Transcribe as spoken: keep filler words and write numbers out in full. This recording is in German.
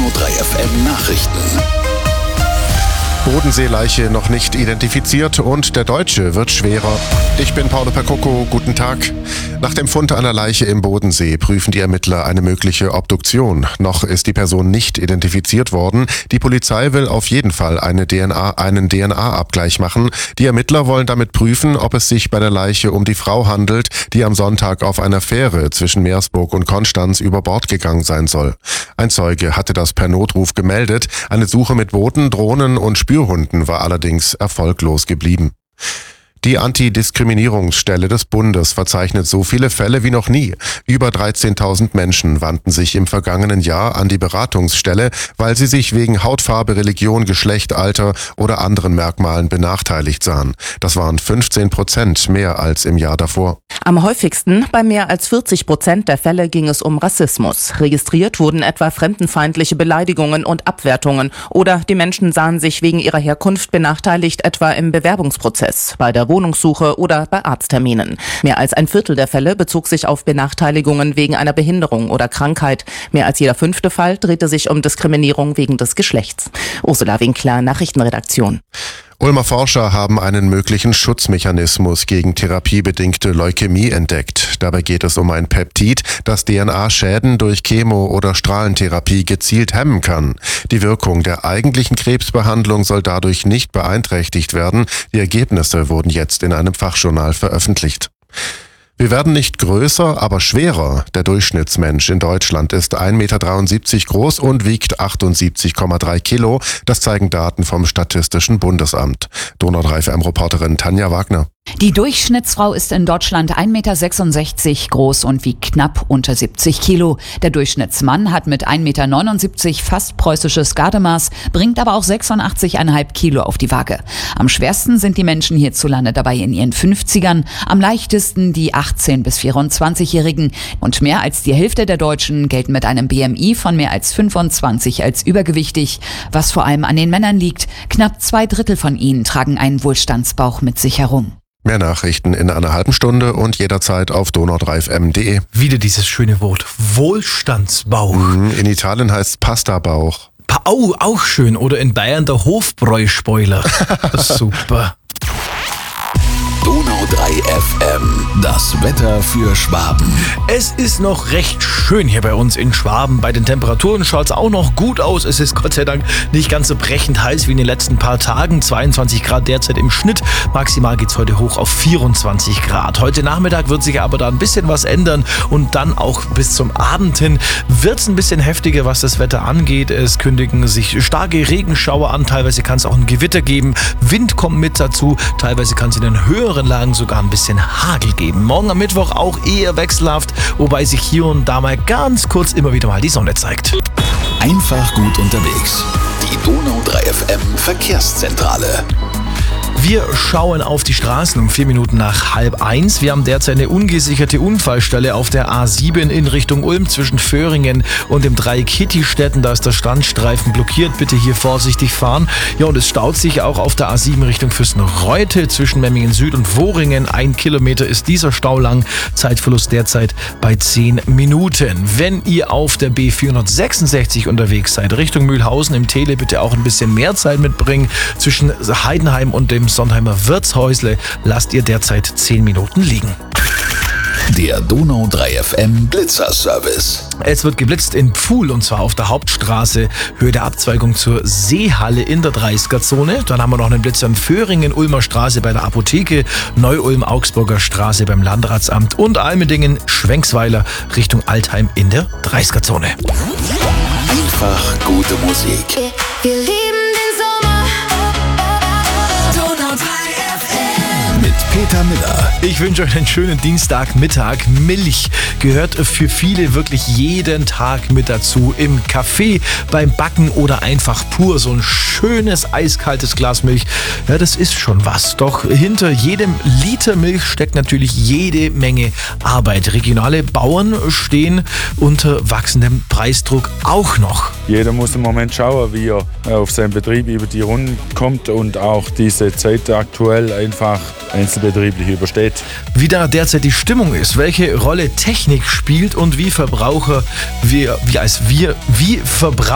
Donau drei F M Nachrichten. Bodenseeleiche noch nicht identifiziert und der Deutsche wird schwerer. Ich bin Paolo Percocco, guten Tag. Nach dem Fund einer Leiche im Bodensee prüfen die Ermittler eine mögliche Obduktion. Noch ist die Person nicht identifiziert worden. Die Polizei will auf jeden Fall eine D N A, einen D N A-Abgleich machen. Die Ermittler wollen damit prüfen, ob es sich bei der Leiche um die Frau handelt, die am Sonntag auf einer Fähre zwischen Meersburg und Konstanz über Bord gegangen sein soll. Ein Zeuge hatte das per Notruf gemeldet. Eine Suche mit Booten, Drohnen und Spürhunden war allerdings erfolglos geblieben. Die Antidiskriminierungsstelle des Bundes verzeichnet so viele Fälle wie noch nie. Über dreizehntausend Menschen wandten sich im vergangenen Jahr an die Beratungsstelle, weil sie sich wegen Hautfarbe, Religion, Geschlecht, Alter oder anderen Merkmalen benachteiligt sahen. Das waren fünfzehn Prozent mehr als im Jahr davor. Am häufigsten, bei mehr als vierzig Prozent der Fälle, ging es um Rassismus. Registriert wurden etwa fremdenfeindliche Beleidigungen und Abwertungen oder die Menschen sahen sich wegen ihrer Herkunft benachteiligt, etwa im Bewerbungsprozess, bei der Wohnungssuche oder bei Arztterminen. Mehr als ein Viertel der Fälle bezog sich auf Benachteiligungen wegen einer Behinderung oder Krankheit. Mehr als jeder fünfte Fall drehte sich um Diskriminierung wegen des Geschlechts. Ursula Winkler, Nachrichtenredaktion. Ulmer Forscher haben einen möglichen Schutzmechanismus gegen therapiebedingte Leukämie entdeckt. Dabei geht es um ein Peptid, das D N A-Schäden durch Chemo- oder Strahlentherapie gezielt hemmen kann. Die Wirkung der eigentlichen Krebsbehandlung soll dadurch nicht beeinträchtigt werden. Die Ergebnisse wurden jetzt in einem Fachjournal veröffentlicht. Wir werden nicht größer, aber schwerer. Der Durchschnittsmensch in Deutschland ist ein Meter dreiundsiebzig groß und wiegt achtundsiebzig Komma drei Kilo. Das zeigen Daten vom Statistischen Bundesamt. Donau drei F M-Reporterin Tanja Wagner. Die Durchschnittsfrau ist in Deutschland ein Meter sechsundsechzig groß und wiegt knapp unter siebzig Kilo. Der Durchschnittsmann hat mit ein Meter neunundsiebzig fast preußisches Gardemaß, bringt aber auch sechsundachtzig Komma fünf Kilo auf die Waage. Am schwersten sind die Menschen hierzulande dabei in ihren fünfzigern, am leichtesten die achtzehn- bis vierundzwanzigjährigen. Und mehr als die Hälfte der Deutschen gelten mit einem B M I von mehr als fünfundzwanzig als übergewichtig, was vor allem an den Männern liegt. Knapp zwei Drittel von ihnen tragen einen Wohlstandsbauch mit sich herum. Mehr Nachrichten in einer halben Stunde und jederzeit auf donau drei f m punkt de. Wieder dieses schöne Wort, Wohlstandsbauch. In Italien heißt es Pastabauch. Oh, auch schön. Oder in Bayern der Hofbräu-Spoiler. Super. Donau drei F M, das Wetter für Schwaben. Es ist noch recht schön hier bei uns in Schwaben. Bei den Temperaturen schaut es auch noch gut aus. Es ist Gott sei Dank nicht ganz so brechend heiß wie in den letzten paar Tagen. zweiundzwanzig Grad derzeit im Schnitt. Maximal geht es heute hoch auf vierundzwanzig Grad. Heute Nachmittag wird sich aber da ein bisschen was ändern. Und dann auch bis zum Abend hin wird es ein bisschen heftiger, was das Wetter angeht. Es kündigen sich starke Regenschauer an. Teilweise kann es auch ein Gewitter geben. Wind kommt mit dazu. Teilweise kann es in den höheren Lagen sogar ein bisschen Hagel geben. Morgen am Mittwoch auch eher wechselhaft, wobei sich hier und da mal ganz kurz immer wieder mal die Sonne zeigt. Einfach gut unterwegs. Die Donau drei F M Verkehrszentrale. Wir schauen auf die Straßen um vier Minuten nach halb eins. Wir haben derzeit eine ungesicherte Unfallstelle auf der A sieben in Richtung Ulm zwischen Föhringen und dem Dreieck Kittistetten. Da ist der Standstreifen blockiert. Bitte hier vorsichtig fahren. Ja, und es staut sich auch auf der A sieben Richtung Fürstenreute zwischen Memmingen Süd und Wohringen. Ein Kilometer ist dieser Stau lang. Zeitverlust derzeit bei zehn Minuten. Wenn ihr auf der B vierhundertsechsundsechzig unterwegs seid, Richtung Mühlhausen im Tele, bitte auch ein bisschen mehr Zeit mitbringen. Zwischen Heidenheim und dem Sontheimer Wirtshäusle lasst ihr derzeit zehn Minuten liegen. Der Donau drei F M Blitzerservice. Es wird geblitzt in Pfuhl und zwar auf der Hauptstraße, Höhe der Abzweigung zur Seehalle in der dreißiger-Zone. Dann haben wir noch einen Blitzer in Föhringen, Ulmer Straße bei der Apotheke, Neu-Ulm, Augsburger Straße beim Landratsamt und Almedingen, Schwenksweiler Richtung Altheim in der dreißiger-Zone. Einfach gute Musik. Wir lieben den Sommer. Donau drei F M. Mit Peter Miller. Ich wünsche euch einen schönen Dienstagmittag. Milch gehört für viele wirklich jeden Tag mit dazu. Im Kaffee, beim Backen oder einfach pur. So ein schönes, eiskaltes Glas Milch. Ja, das ist schon was. Doch hinter jedem Liter Milch steckt natürlich jede Menge Arbeit. Regionale Bauern stehen unter wachsendem Preisdruck auch noch. Jeder muss im Moment schauen, wie er auf seinen Betrieb über die Runden kommt und auch diese Zeit aktuell einfach einzelbetrieblich übersteht. Wie da derzeit die Stimmung ist, welche Rolle Technik spielt und wie Verbraucher, wir, wie als wir, wie Verbraucher